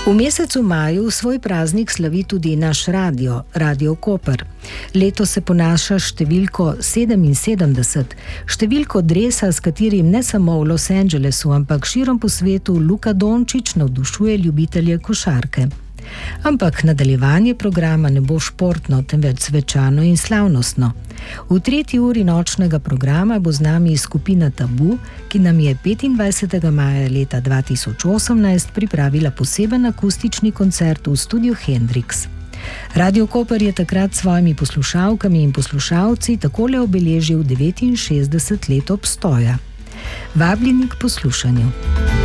V mesecu maju svoj praznik slavi tudi naš radio, Radio Koper. Leto se ponaša številko 77, številko dresa, s katerim ne samo v Los Angelesu, ampak širom po svetu Luka Dončić navdušuje ljubitelje košarke. Ampak nadaljevanje programa ne bo športno, temveč svečano in slavnostno. V 3. uri nočnega programa bo z nami skupina Tabu, ki nam je 25. maja leta 2018 pripravila poseben akustični koncert v studiu Hendrix. Radio Koper je takrat s svojimi poslušalkami in poslušalci takole obeležil 69 let obstoja. Vabljeni k poslušanju.